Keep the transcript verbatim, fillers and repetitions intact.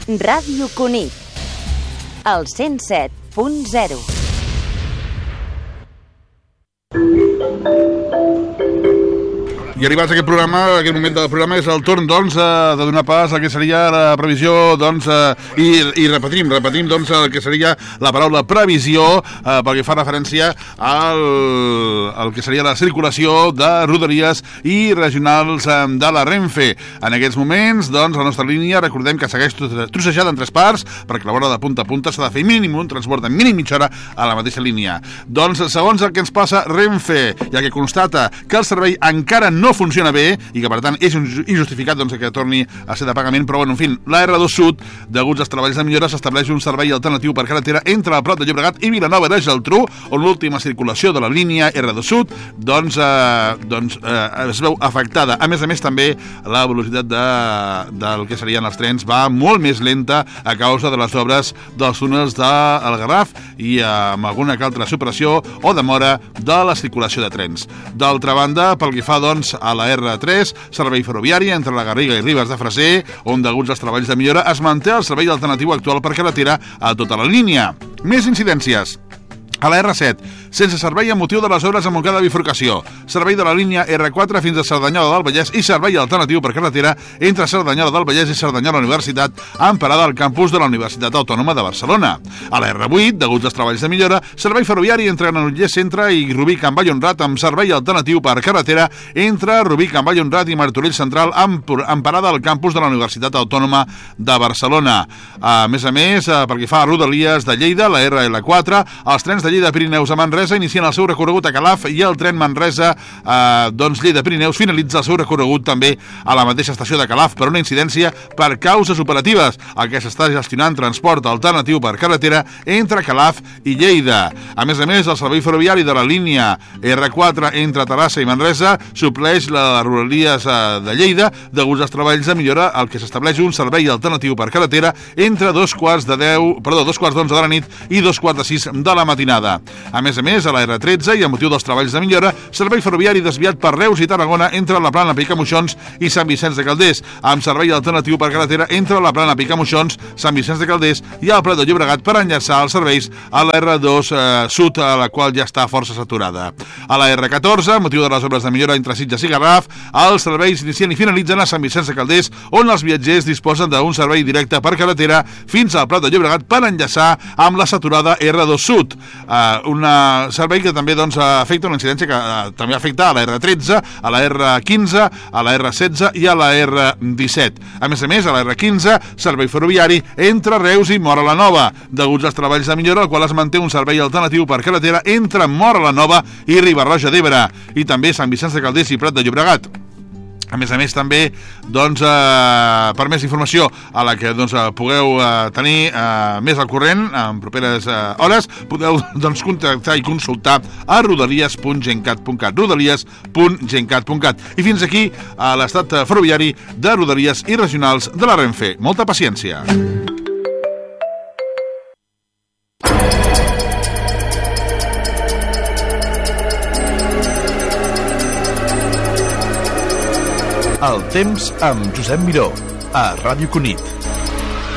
Ràdio Cunit, el cent set punt zero. I arribats a aquest programa, a aquest moment del programa, és el torn, doncs, de donar pas al que seria la previsió, doncs, i, i repetim, repetim, doncs, el que seria la paraula previsió, eh, pel que fa referència al, al que seria la circulació de rodalies i regionals de la Renfe. En aquests moments, doncs, la nostra línia, recordem que segueix trossejada en tres parts, perquè a la vora de punta a punta s'ha de fer mínim un transport de mínim mitja hora a la mateixa línia. Doncs, segons el que ens passa Renfe, ja que constata que el servei encara no funciona bé i que per tant és injustificat doncs, que torni a ser de pagament, però bueno, en fi, la erre dos Sud, deguts als treballs de millora, s'estableix un servei alternatiu per carretera entre el Prat de Llobregat i Vilanova de Geltrú, on l'última circulació de la línia erre dos Sud doncs, eh, doncs eh, es veu afectada. A més a més, també la velocitat de, del que serien els trens va molt més lenta a causa de les obres dels túnels del Garraf i eh, amb alguna que altra superació o demora de la circulació de trens. D'altra banda, pel que fa doncs a la erre tres, servei ferroviari entre la Garriga i Ribes de Freser, on deguts als treballs de millora es manté el servei alternatiu actual per carretera a tota la línia. Més incidències. A la erre set, sense servei amb motiu de les obres a Montcada de bifurcació. Servei de la línia erre quatre fins a Cerdanyola del Vallès i servei alternatiu per carretera entre Cerdanyola del Vallès i Cerdanyola Universitat, amb parada al campus de la Universitat Autònoma de Barcelona. A la erre vuit, deguts als treballs de millora, servei ferroviari entre Granollers Centre i Rubí Can Vallhonrat amb servei alternatiu per carretera entre Rubí Can Vallhonrat i Martorell Central amb, amb parada al campus de la Universitat Autònoma de Barcelona. A més a més, pel que fa a Rodalies de Lleida, la erre ela quatre, els trens de Lleida Pirineus a Manresa inicien el seu recorregut a Calaf i el tren Manresa eh, doncs Lleida Pirineus finalitza el seu recorregut també a la mateixa estació de Calaf per una incidència per causes operatives, el que s'està gestionant transport alternatiu per carretera entre Calaf i Lleida. A més a més, el servei ferroviari de la línia erre quatre entre Terrassa i Manresa supleix la Rodalies de Lleida deguts als treballs de millora, al que s'estableix un servei alternatiu per carretera entre dos quarts de deu, perdó, dos quarts d'onze de la nit i dos quarts de sis de la matinada. A més a més, a la erre tretze i a motiu dels treballs de millora, servei ferroviari desviat per Reus i Tarragona entre la Plana Picamoixons i Sant Vicenç de Calders, amb servei alternatiu per carretera entre la Plana Picamoixons, Sant Vicenç de Calders i el Prat de Llobregat per enllaçar els serveis a la erre dos eh, Sud, a la qual ja està força saturada. A la erre catorze, a motiu de les obres de millora entre Sitges i Garraf, els serveis inicien i finalitzen a Sant Vicenç de Calders, on els viatgers disposen d'un servei directe per carretera fins al Prat de Llobregat per enllaçar amb la saturada erre dos Sud. Uh, un servei que també doncs, afecta una incidència que uh, també afecta a la erre tretze, a la erre quinze, a la erre setze i a la erre disset. A més a més, a la erre quinze, servei ferroviari entre Reus i Móra la Nova, deguts als treballs de millora, al qual es manté un servei alternatiu per carretera entre Móra la Nova i Riba-roja d'Ebre, i també Sant Vicenç de Calders i Prat de Llobregat. A més a més, també, doncs, eh, per més informació a la que doncs, pugueu eh, tenir eh, més al corrent en properes eh, hores, podeu doncs, contactar i consultar a rodalies punt gencat punt cat, rodalies punt gencat punt cat. I fins aquí a l'estat ferroviari de Rodalies i regionals de la Renfe. Molta paciència. El temps amb Josep Miró, a Ràdio Cunit.